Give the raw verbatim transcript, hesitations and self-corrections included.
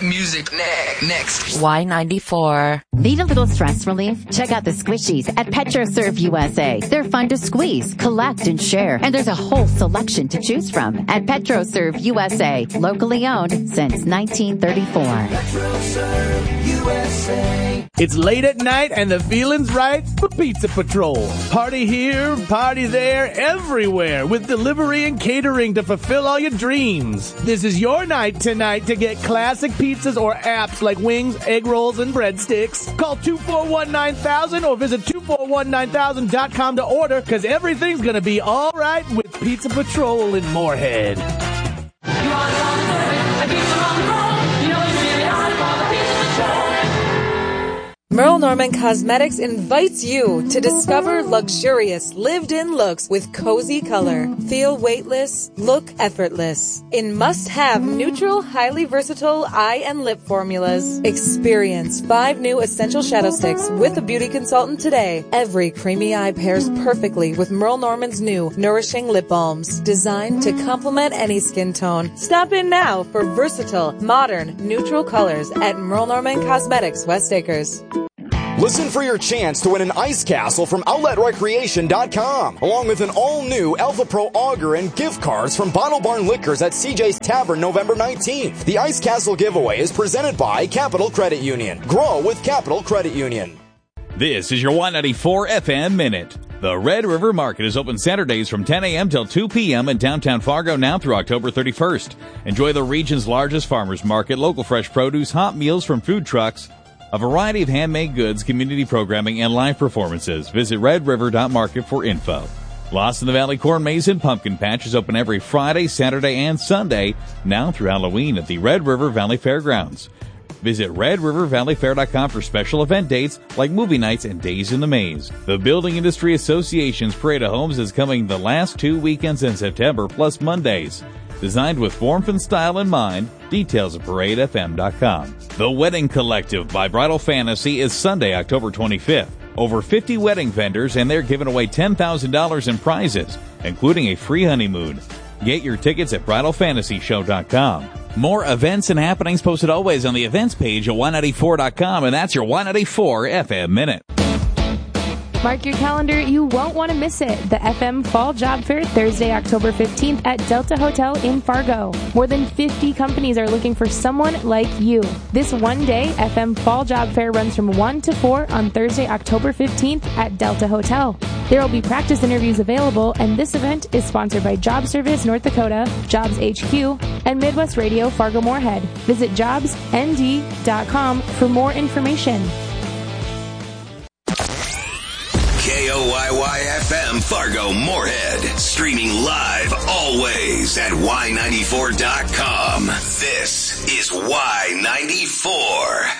Hit music ne- next. Y ninety-four. Need a little stress relief? Check out the Squishies at PetroServe U S A. They're fun to squeeze, collect, and share. And there's a whole selection to choose from at PetroServe U S A. Locally owned since nineteen thirty-four. PetroServe U S A. It's late at night and the feeling's right for Pizza Patrol. Party here, party there, everywhere with delivery and catering to fulfill all your dreams. This is your night tonight to get classic pizzas or apps like wings, egg rolls, and breadsticks. Call two four one nine thousand or visit two four one nine thousand dot com to order, because everything's going to be all right with Pizza Patrol in Moorhead. You are the one third, a pizza on the roll. You know it's really hard for the Pizza Patrol. Merle Norman Cosmetics invites you to discover luxurious lived-in looks with cozy color. Feel weightless, look effortless. In must-have neutral, highly versatile eye and lip formulas. Experience five new essential shadow sticks with a beauty consultant today. Every creamy eye pairs perfectly with Merle Norman's new nourishing lip balms, designed to complement any skin tone. Stop in now for versatile, modern, neutral colors at Merle Norman Cosmetics, West Acres. Listen for your chance to win an ice castle from outlet recreation dot com, along with an all-new Alpha Pro auger and gift cards from Bottle Barn Liquors at C J's Tavern November nineteenth. The Ice Castle giveaway is presented by Capital Credit Union. Grow with Capital Credit Union. This is your Y ninety-four F M Minute. The Red River Market is open Saturdays from ten a.m. till two p.m. in downtown Fargo now through October thirty-first. Enjoy the region's largest farmers market, local fresh produce, hot meals from food trucks, a variety of handmade goods, community programming, and live performances. Visit red river dot market for info. Lost in the Valley Corn Maze and Pumpkin Patch is open every Friday, Saturday, and Sunday, now through Halloween at the Red River Valley Fairgrounds. Visit red river valley fair dot com for special event dates like movie nights and days in the maze. The Building Industry Association's Parade of Homes is coming the last two weekends in September, plus Mondays. Designed with warmth and style in mind. Details at parade f m dot com. The Wedding Collective by Bridal Fantasy is Sunday, October twenty-fifth. Over fifty wedding vendors, and they're giving away ten thousand dollars in prizes, including a free honeymoon. Get your tickets at bridal fantasy show dot com. More events and happenings posted always on the events page at y ninety-four dot com, and that's your Y ninety-four F M Minute. Mark your calendar, you won't want to miss it. The F M Fall Job Fair, Thursday, October fifteenth at Delta Hotel in Fargo. More than fifty companies are looking for someone like you. This one-day F M Fall Job Fair runs from one to four on Thursday, October fifteenth at Delta Hotel. There will be practice interviews available, and this event is sponsored by Job Service North Dakota, Jobs H Q, and Midwest Radio Fargo Moorhead. Visit jobs n d dot com for more information. K O Y Y F M Fargo Moorhead. Streaming live always at y ninety-four dot com. This is Y ninety-four.